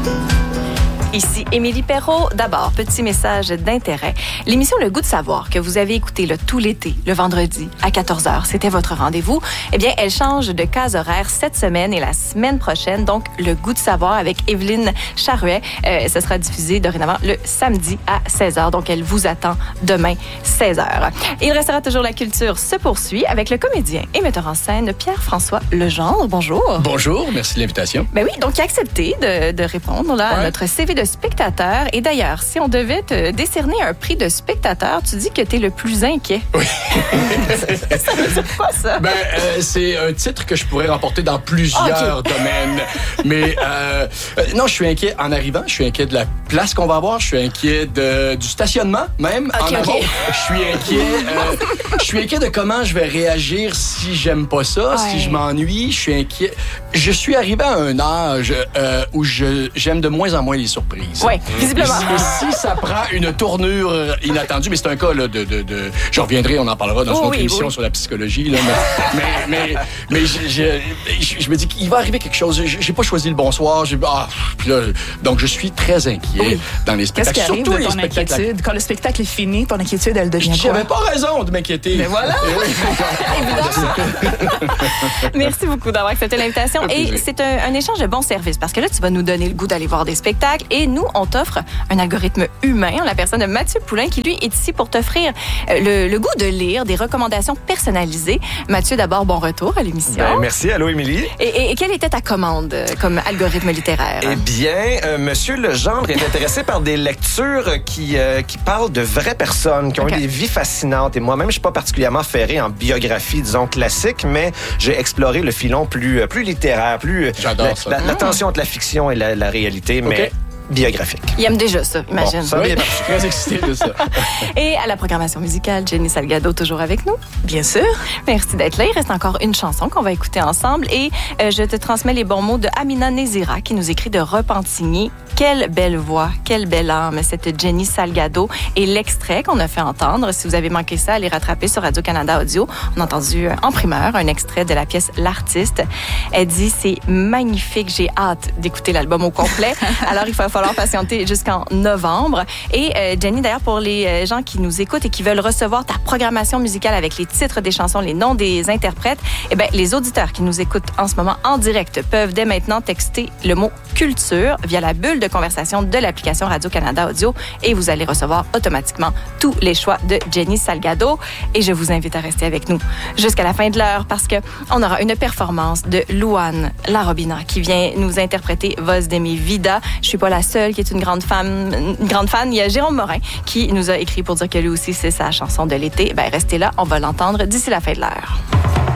Ici Émilie Perrault. D'abord, petit message d'intérêt. L'émission Le Goût de savoir que vous avez écoutée tout l'été, le vendredi à 14h, c'était votre rendez-vous. Eh bien, elle change de case horaire cette semaine et la semaine prochaine. Donc, Le Goût de savoir avec Evelyne Charuet. Ce sera diffusé dorénavant le samedi à 16h. Donc, elle vous attend demain 16h. Il restera toujours la culture se poursuit avec le comédien et metteur en scène Pierre-François Legendre. Bonjour. Bonjour, merci de l'invitation. Ben oui, donc il a accepté de répondre à notre CV de spectateur. Et d'ailleurs, si on devait te décerner un prix de spectateur, tu dis que tu es le plus inquiet. Oui. Ça veut dire quoi, ça? C'est un titre que je pourrais remporter dans plusieurs domaines. Mais non, je suis inquiet en arrivant. Je suis inquiet de la place qu'on va avoir. Je suis inquiet du stationnement, même, en amont. Je suis inquiet de comment je vais réagir si j'aime pas ça, si je m'ennuie. Je suis inquiet. Je suis arrivé à un âge où j'aime de moins en moins les surprises. Oui, visiblement. Si ça prend une tournure inattendue, mais c'est un cas là, je reviendrai, on en parlera dans une autre émission sur la psychologie. Là, mais je me dis qu'il va arriver quelque chose. J'ai pas choisi le bon soir. Donc, je suis très inquiet dans les spectacles. Qu'est-ce qui arrive de ton inquiétude? Quand le spectacle est fini, ton inquiétude, elle devient quoi? J'avais pas raison de m'inquiéter. Mais voilà! Merci beaucoup d'avoir accepté l'invitation. Et c'est un échange de bons services parce que là, tu vas nous donner le goût d'aller voir des spectacles et nous, on t'offre un algorithme humain en la personne de Mathieu Poulain qui, lui, est ici pour t'offrir le goût de lire des recommandations personnalisées. Mathieu, d'abord, bon retour à l'émission. Merci. Allô, Émilie. Et quelle était ta commande comme algorithme littéraire? Eh bien, Monsieur Legendre est intéressé par des lectures qui parlent de vraies personnes, qui ont eu des vies fascinantes. Et moi-même, je suis pas particulièrement ferré en biographie, disons, classique, mais j'ai exploré le filon plus littéraire, J'adore ça. La tension entre la fiction et la réalité, mais biographique. Il aime déjà ça, imagine. Bon, ça va bien, je suis très excité de ça. Et à la programmation musicale, Jenny Salgado, toujours avec nous. Bien sûr. Merci d'être là. Il reste encore une chanson qu'on va écouter ensemble. Et je te transmets les bons mots de Amina Nézira, qui nous écrit de Repentigny. Quelle belle voix, quelle belle âme, cette Jenny Salgado. Et l'extrait qu'on a fait entendre, si vous avez manqué ça, allez rattraper sur Radio-Canada Audio. On a entendu en primeur un extrait de la pièce L'Artiste. Elle dit, c'est magnifique, j'ai hâte d'écouter l'album au complet. Alors, il va falloir patienter jusqu'en novembre. Et Jenny, d'ailleurs, pour les gens qui nous écoutent et qui veulent recevoir ta programmation musicale avec les titres des chansons, les noms des interprètes, eh bien, les auditeurs qui nous écoutent en ce moment en direct peuvent dès maintenant texter le mot culture via la bulle de conversation de l'application Radio-Canada Audio et vous allez recevoir automatiquement tous les choix de Jenny Salgado. Et je vous invite à rester avec nous jusqu'à la fin de l'heure parce que on aura une performance de Louane Larobina qui vient nous interpréter Voz de mi vida. Je suis pas la seule qui est une grande fan. Il y a Jérôme Morin qui nous a écrit pour dire que lui aussi c'est sa chanson de l'été. Ben restez là, on va l'entendre d'ici la fin de l'heure.